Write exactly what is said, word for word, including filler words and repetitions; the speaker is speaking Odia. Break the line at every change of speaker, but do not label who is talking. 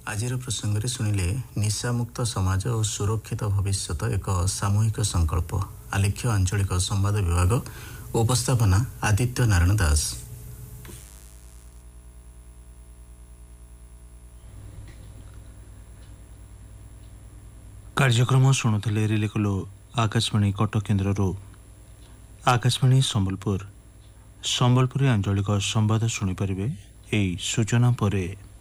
ଆଜିର ପ୍ରସଙ୍ଗରେ ଶୁଣିଲେ ନିଶାମୁକ୍ତ ସମାଜ ଓ ସୁରକ୍ଷିତ ଭବିଷ୍ୟତ ଏକ ସାମୂହିକ ସଂକଳ୍ପ। ଆଲେଖ୍ୟ ଆଞ୍ଚଳିକ ସମ୍ବାଦ ବିଭାଗ। ଉପସ୍ଥାପନା ଆଦିତ୍ୟ ନାରାୟଣ ଦାସ।
କାର୍ଯ୍ୟକ୍ରମ ଶୁଣୁଥିଲେ ରିଲେକଲ ଆକାଶବାଣୀ କଟକ କେନ୍ଦ୍ରରୁ। ଆକାଶବାଣୀ ସମ୍ବଲପୁର ସମ୍ବଲପୁରୀ ଆଞ୍ଚଳିକ ସମ୍ବାଦ ଶୁଣିପାରିବେ। ଏହି ସୂଚନା ପରେ